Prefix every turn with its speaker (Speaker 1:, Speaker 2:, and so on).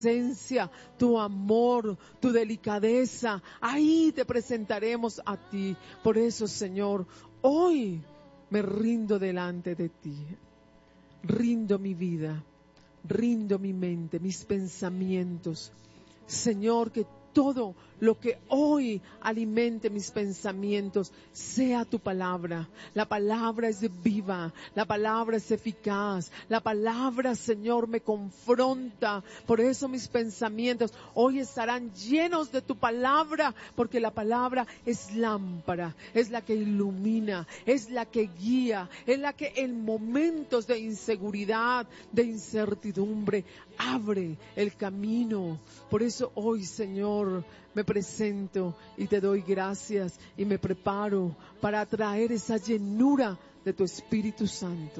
Speaker 1: presencia, tu amor, tu delicadeza. Ahí te presentaremos a ti. Por eso, Señor, hoy me rindo delante de ti. Rindo mi vida, rindo mi mente, mis pensamientos. Señor, que todo lo que hoy alimente mis pensamientos sea tu palabra. La palabra es viva, la palabra es eficaz, la palabra, Señor, me confronta. Por eso mis pensamientos hoy estarán llenos de tu palabra, porque la palabra es lámpara, es la que ilumina, es la que guía, es la que en momentos de inseguridad, de incertidumbre, abre el camino. Por eso hoy, Señor, me presento y te doy gracias y me preparo para traer esa llenura de tu Espíritu Santo.